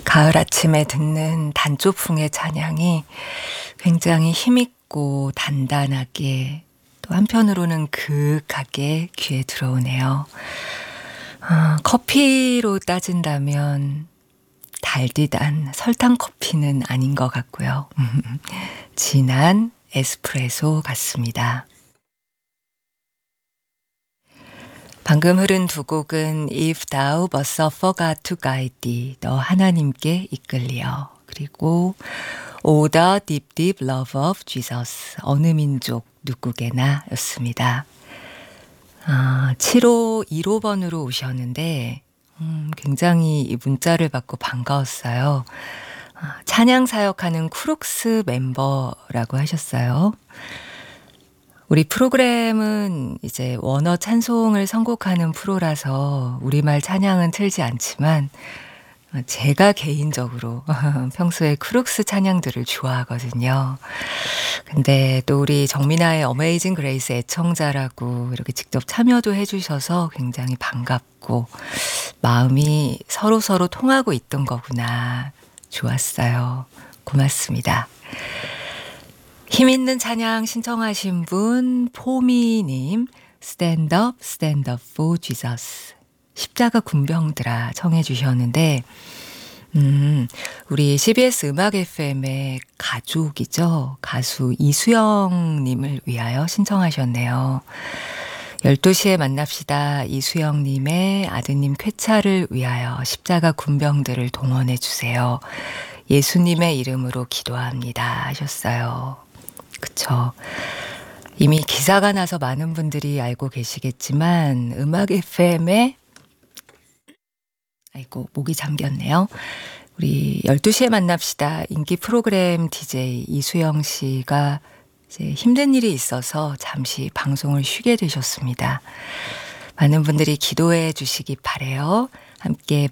가을 아침에 듣는 단조풍의 찬양이 굉장히 힘있고 단단하게 또 한편으로는 그윽하게 귀에 들어오네요. 커피로 따진다면 달디단 설탕 커피는 아닌 것 같고요. 진한 에스프레소 같습니다. 방금 흐른 두 곡은 If Thou But Suffer to Guide Thee, 너 하나님께 이끌리어, 그리고 O the Deep Deep Love of Jesus, 어느 민족 누구게나 였습니다. 7515번으로 오셨는데 굉장히 이 문자를 받고 반가웠어요. 찬양 사역하는 쿠룩스 멤버라고 하셨어요. 우리 프로그램은 이제 원어 찬송을 선곡하는 프로라서 우리말 찬양은 틀지 않지만 제가 개인적으로 평소에 크룩스 찬양들을 좋아하거든요. 근데 또 우리 정민아의 어메이징 그레이스 애청자라고 이렇게 직접 참여도 해주셔서 굉장히 반갑고 마음이 서로서로 통하고 있던 거구나. 좋았어요. 고맙습니다. 힘있는 찬양 신청하신 분 포미님, Stand up, stand up for Jesus, 십자가 군병들아 청해 주셨는데 우리 CBS 음악 FM의 가족이죠. 가수 이수영님을 위하여 신청하셨네요. 12시에 만납시다. 이수영님의 아드님 쾌차를 위하여 십자가 군병들을 동원해 주세요. 예수님의 이름으로 기도합니다 하셨어요. 그쵸. 이미 기사가 나서 많은 분들이 알고 계시겠지만 음악 FM에 아이고 목이 잠겼네요. 우리 12시에 만납시다. 인기 프로그램 DJ 이수영 씨가 이제 힘든 일이 있어서 잠시 방송을 쉬게 되셨습니다. 많은 분들이 기도해 주시기 바래요. 함께